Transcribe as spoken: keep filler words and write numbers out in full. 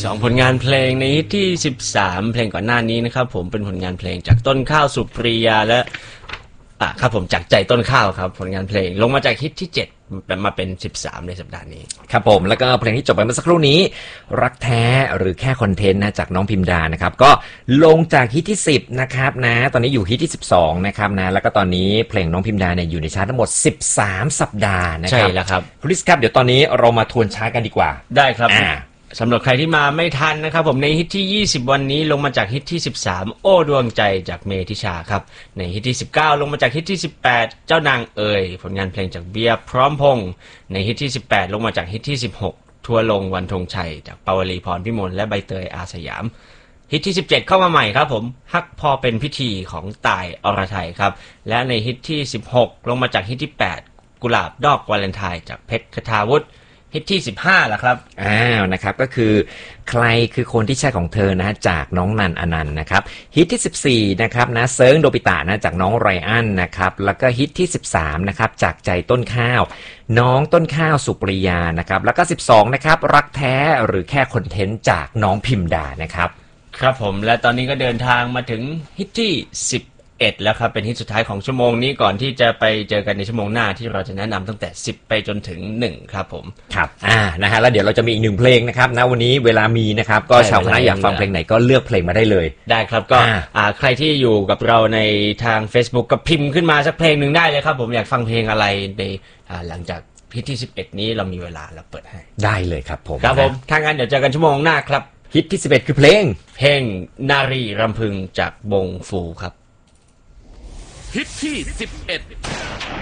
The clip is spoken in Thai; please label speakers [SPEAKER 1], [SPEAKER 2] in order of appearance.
[SPEAKER 1] สองผลงานเพลงในฮิตที่สิบสามเพลงก่อนหน้านี้นะครับผมเป็นผลงานเพลงจากต้นข้าวสุปรียาและอ่ะครับผมจากใจต้นข้าวครับผลงานเพลงลงมาจากฮิตที่เจ็ดมาเป็นสิบสามในสัปดาห์นี้
[SPEAKER 2] ครับผมแล้วก็เพลงที่จบไปเมื่อสักครู่นี้รักแท้หรือแค่คอนเทนต์นะจากน้องพิมดานะครับก็ลงจากฮิตที่สิบนะครับนะตอนนี้อยู่ฮิตที่สิบสองนะครับนะแล้วก็ตอนนี้เพลงน้องพิมดาเนี่ยอยู่ในชาร์ตทั้งหมดสิบสามสัปดาห์นะครับ
[SPEAKER 1] ใช่แล้วครับ
[SPEAKER 2] คริสครับเดี๋ยวตอนนี้เรามาทวนชาร์ตกันดีกว่า
[SPEAKER 1] ได้ครับ
[SPEAKER 2] อ่า
[SPEAKER 1] สำหรับใครที่มาไม่ทันนะครับผมในฮิตที่ยี่สิบวันนี้ลงมาจากฮิตที่สิบสามโอ้ดวงใจจากเมธิชาครับในฮิตที่สิบเก้าลงมาจากฮิตที่สิบแปดเจ้านางเอ๋ยผลงานเพลงจากเบียร์พร้อมพงษ์ในฮิตที่สิบแปดลงมาจากฮิตที่สิบหกทัวลงวันธงชัยจากปาวลีพรพิมลและใบเตยอาสยามฮิตที่สิบเจ็ดเข้ามาใหม่ครับผมฮักพอเป็นพิธีของต่ายอรไทยครับและในฮิตที่สิบหกลงมาจากฮิตที่แปดกุหลาบดอกวาเลนไทน์จากเพชรคทาวุฒิฮิตที่สิบห้าล่ะครับ
[SPEAKER 2] อ้าวนะครับก็คือใครคือคนที่ใช่ของเธอนะจากน้องนันอนันต์นะครับฮิตที่สิบสี่นะครับนะเซิร์งโดปิตะนะจากน้องไรอันนะครับแล้วก็ฮิตที่สิบสามนะครับจากใจต้นข้าวน้องต้นข้าวสุปริยานะครับแล้วก็สิบสองนะครับรักแท้หรือแค่คอนเทนต์จากน้องพิมดานะครับ
[SPEAKER 1] ครับผมและตอนนี้ก็เดินทางมาถึงฮิตที่สิบเอ็ดแล้วครับเป็นฮิตสุดท้ายของชั่วโมงนี้ก่อนที่จะไปเจอกันในชั่วโมงหน้าที่เราจะแนะนำตั้งแต่สิบไปจนถึงหนึ่งครับผม
[SPEAKER 2] ครับอ่านะฮะแล้วเดี๋ยวเราจะมีอีกหนึ่งเพลงนะครับนะวันนี้เวลามีนะครับก็ชาวคณะอยากฟังเพลงไหนก็เลือกเพลงมาได้เลย
[SPEAKER 1] ได้ครับก็อ่าใครที่อยู่กับเราในทาง Facebook ก็พิมพ์ขึ้นมาสักเพลงหนึ่งได้เลยครับผมอยากฟังเพลงอะไรในอ่าหลังจากฮิตที่สิบเอ็ดนี้เรามีเวลาเราเปิดให้
[SPEAKER 2] ได้เลยครับผม
[SPEAKER 1] ครับผมถ้างั้นเดี๋ยวเจอกันชั่วโมงหน้าครับ
[SPEAKER 2] ฮิตที่สิบเอ็ดคือเพลง
[SPEAKER 1] เพลงนารีรำพึงจากวงฟูครับ
[SPEAKER 3] ฮิตที่สิบเอ็ด